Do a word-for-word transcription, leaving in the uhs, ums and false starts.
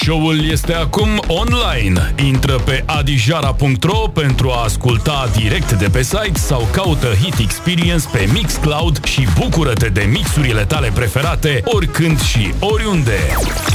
Show-ul este acum online. Intră pe adijara punct ro pentru a asculta direct de pe site sau caută Hit Experience pe Mixcloud și bucură-te de mixurile tale preferate oricând și oriunde.